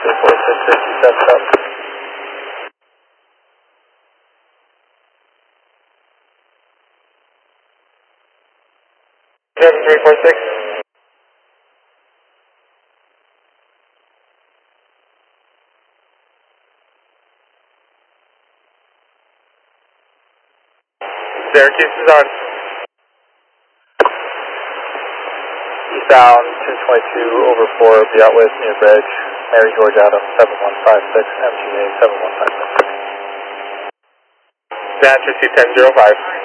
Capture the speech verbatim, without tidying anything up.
three four six six seven seven. seven three four six. Syracuse is on. Eastbound two twenty-two over four, be out with near bridge. Mary George Adams seven one five six, M G A seven one five six. Natcher two ten zero five.